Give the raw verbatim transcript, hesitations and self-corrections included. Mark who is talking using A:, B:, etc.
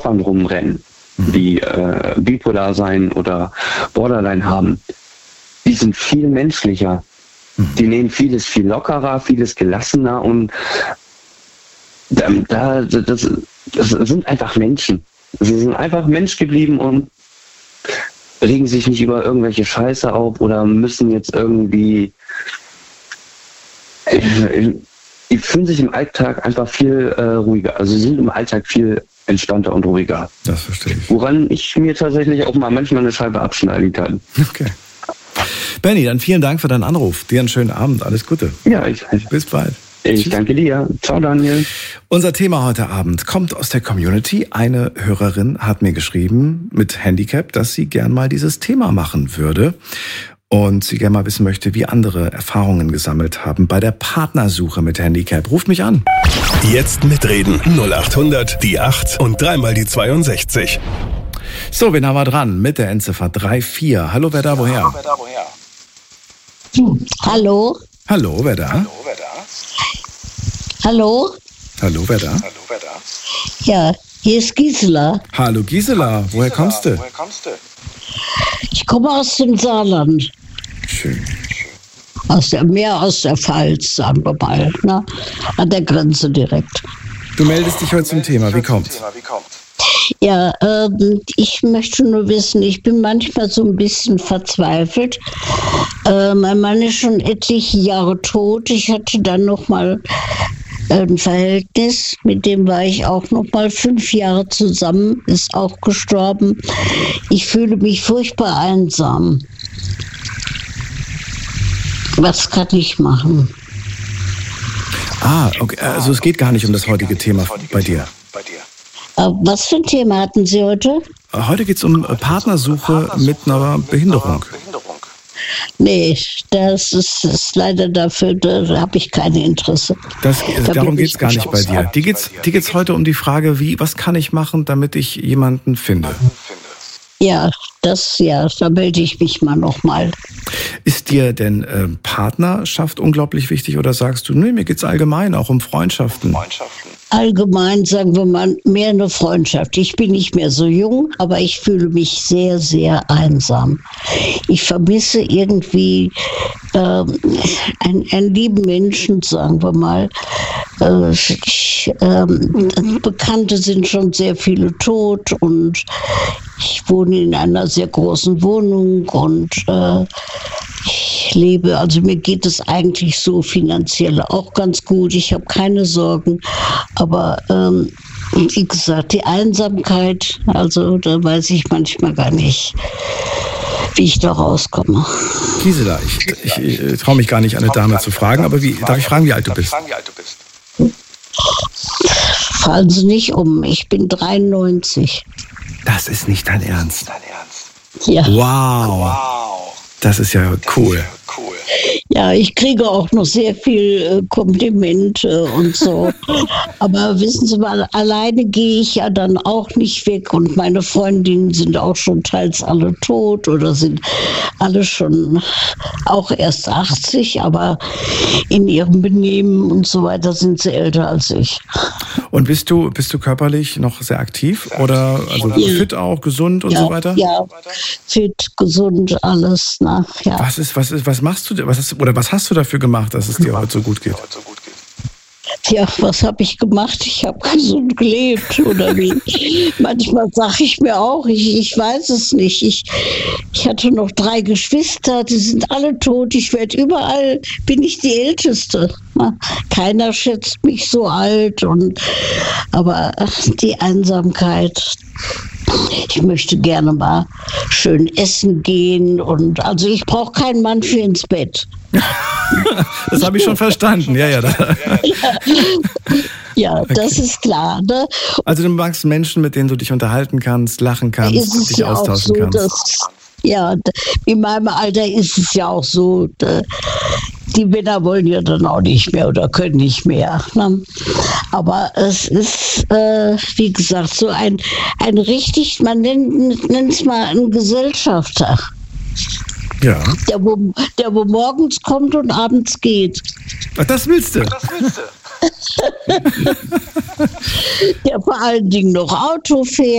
A: rumrennen, mhm. die äh, bipolar sein oder Borderline haben, die sind viel menschlicher. Mhm. Die nehmen vieles viel lockerer, vieles gelassener und da, das, das sind einfach Menschen. Sie sind einfach Mensch geblieben und regen sich nicht über irgendwelche Scheiße auf oder müssen jetzt irgendwie... Die fühlen sich im Alltag einfach viel äh, ruhiger. Also sie sind im Alltag viel entspannter und ruhiger.
B: Das verstehe ich.
A: Woran ich mir tatsächlich auch mal manchmal eine Scheibe abschneiden kann.
B: Okay. Benny, dann vielen Dank für deinen Anruf. Dir einen schönen Abend. Alles Gute.
A: Ja, ich,
B: bis bald.
A: Ich Tschüss. Danke dir. Ciao, Daniel.
B: Unser Thema heute Abend kommt aus der Community. Eine Hörerin hat mir geschrieben mit Handicap, dass sie gern mal dieses Thema machen würde. Und sie gerne mal wissen möchte, wie andere Erfahrungen gesammelt haben bei der Partnersuche mit Handicap. Ruft mich an.
C: Jetzt mitreden. null acht hundert, die acht und dreimal die zweiundsechzig.
B: So, wen haben wir dran? Mit der Endziffer drei vier. Hallo, wer da, woher?
D: Hallo, wer da, woher?
E: Hallo.
B: Hallo, wer da?
D: Hallo, wer da?
E: Hallo.
B: Hallo, wer da?
D: Hallo, wer da?
E: Ja, hier ist Gisela.
B: Hallo, Gisela. Woher
D: Gisela,
B: kommst du?
D: Woher kommst du?
E: Ich komme aus dem Saarland.
B: Schön.
E: Aus der, mehr aus der Pfalz, sagen wir mal, ne? An der Grenze direkt.
B: Du meldest dich heute zum Thema. Wie kommt's?
E: Ja, ähm, ich möchte nur wissen, ich bin manchmal so ein bisschen verzweifelt. Äh, mein Mann ist schon etliche Jahre tot. Ich hatte dann noch mal ein Verhältnis, mit dem war ich auch noch mal fünf Jahre zusammen, ist auch gestorben. Ich fühle mich furchtbar einsam. Was kann ich machen?
B: Ah, okay. Also es geht gar nicht um das heutige Thema bei dir.
E: Äh, was für ein Thema hatten Sie heute?
B: Heute geht es um Partnersuche mit einer Behinderung.
E: Nee, das ist, ist leider dafür, da habe ich kein Interesse.
B: Das,
E: da
B: darum geht es gar nicht bei dir. Die geht's, die geht's heute um die Frage, wie, was kann ich machen, damit ich jemanden finde?
E: Ja, das, ja, da melde ich mich mal nochmal.
B: Ist dir denn äh, Partnerschaft unglaublich wichtig oder sagst du, nee, mir geht's allgemein auch um Freundschaften?
D: Freundschaften.
E: Allgemein sagen wir mal mehr eine Freundschaft. Ich bin nicht mehr so jung, aber ich fühle mich sehr, sehr einsam. Ich vermisse irgendwie ähm, einen, einen lieben Menschen, sagen wir mal. Äh, ich, ähm, Bekannte sind schon sehr viele tot und ich wohne in einer sehr großen Wohnung und äh, ich lebe, also mir geht es eigentlich so finanziell auch ganz gut. Ich habe keine Sorgen, aber ähm, wie gesagt, die Einsamkeit, also da weiß ich manchmal gar nicht, wie ich da rauskomme.
B: Gisela, ich, ich, ich traue mich gar nicht, eine Dame zu fragen, aber wie, darf ich fragen, wie alt du bist?
E: Fallen Sie nicht um, ich bin dreiundneunzig.
B: Das ist nicht dein Ernst.
E: Ja.
B: Wow. Das ist ja cool.
E: Ja, ich kriege auch noch sehr viel äh, Komplimente und so. Aber wissen Sie mal, alleine gehe ich ja dann auch nicht weg. Und meine Freundinnen sind auch schon teils alle tot oder sind alle schon auch erst achtzig. Aber in ihrem Benehmen und so weiter sind sie älter als ich.
B: Und bist du, bist du körperlich noch sehr aktiv? Oder also ja. fit auch, gesund und
E: ja,
B: so weiter?
E: Ja, fit, gesund, alles. Na, ja.
B: Was ist, was ist, was machst du, was hast, oder was hast du dafür gemacht, dass es dir heute so gut geht?
E: Tja, was habe ich gemacht? Ich habe gesund gelebt, oder wie? Manchmal sage ich mir auch, ich, ich weiß es nicht. Ich, ich hatte noch drei Geschwister, die sind alle tot. Ich werde überall, bin ich die Älteste. Keiner schätzt mich so alt. Und, aber die Einsamkeit, ich möchte gerne mal schön essen gehen. Und also ich brauche keinen Mann für ins Bett.
B: Das habe ich schon verstanden, ja, ja.
E: Ja,
B: okay.
E: Das ist klar. Ne?
B: Also du magst Menschen, mit denen du dich unterhalten kannst, lachen kannst, dich
E: ja
B: austauschen
E: so,
B: kannst.
E: Dass, ja, in meinem Alter ist es ja auch so, die Männer wollen ja dann auch nicht mehr oder können nicht mehr. Ne? Aber es ist, äh, wie gesagt, so ein, ein richtig, man nennt es mal ein Gesellschafter.
B: Ja.
E: Der wo, der, wo morgens kommt und abends geht.
B: Ach, das willst du?
D: Das willst du.
E: der vor allen Dingen noch Auto fährt.